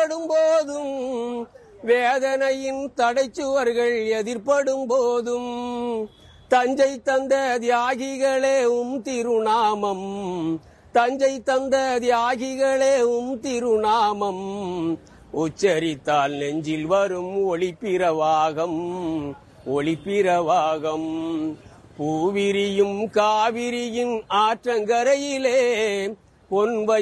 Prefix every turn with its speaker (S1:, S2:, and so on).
S1: துன்பப்படும் போதும் வேதனையின் தடைச்சுவர்கள் எதிர்ப்படும் போதும் தஞ்சை தந்த தியாகிகளே திருநாமம், தஞ்சை தந்த தியாகிகளே திருநாமம் உச்சரித்தால் நெஞ்சில் வரும் ஒளிப்பிரவாகம், ஒளிப்பிரவாகம். பூவிரியும் காவிரியின் ஆற்றங்கரையிலே பொன்வை